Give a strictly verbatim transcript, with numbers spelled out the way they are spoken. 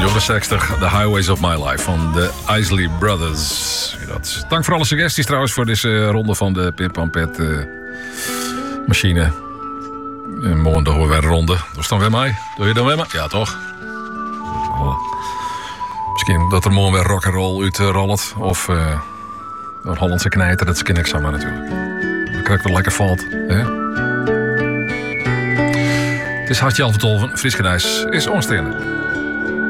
jaren zestig, The Highways of My Life van de Isley Brothers. Dat. Dank voor alle suggesties trouwens voor deze ronde van de Pim Pam Pet uh, machine. En morgen doen we weer een ronde. Dat is dan weer mij. Doe je dan weer mij? Ja, toch? Oh. Misschien dat er morgen weer rock'n'roll uit uh, rollt. Of uh, een Hollandse knijter. Dat ken ik samen natuurlijk. Dan krijg ik wat lekker valt. Hè? Het is hartje al vertolven. Fries Gedijs is onstenen.